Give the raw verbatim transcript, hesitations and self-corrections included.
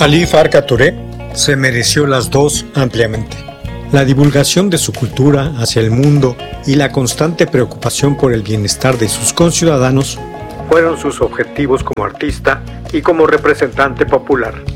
Ali Farka Touré se mereció las dos ampliamente. La divulgación de su cultura hacia el mundo y la constante preocupación por el bienestar de sus conciudadanos fueron sus objetivos como artista y como representante popular.